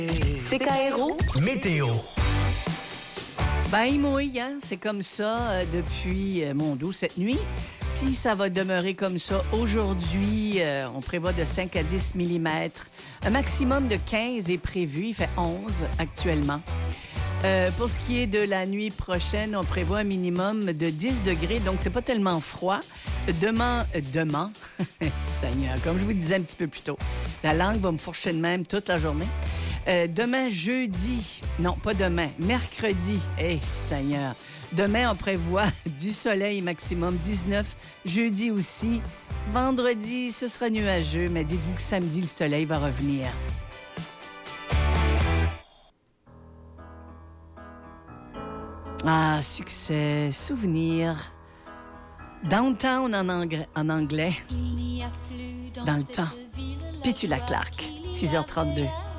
CKRO Météo. Ben, il mouille, hein? C'est comme ça depuis, mon dos, cette nuit. Puis ça va demeurer comme ça. Aujourd'hui, on prévoit de 5 à 10 mm. Un maximum de 15 est prévu. Il fait 11 actuellement. Pour ce qui est de la nuit prochaine, on prévoit un minimum de 10 degrés. Donc, c'est pas tellement froid. Demain, Seigneur, comme je vous disais un petit peu plus tôt, la langue va me fourcher de même toute la journée. Demain, jeudi, non, pas demain, mercredi, Seigneur. Demain, on prévoit du soleil maximum 19. Jeudi aussi. Vendredi, ce sera nuageux, mais dites-vous que samedi, le soleil va revenir. Ah, succès, souvenir. Downtown en anglais. Dans le temps. Petula Clark, 6h32.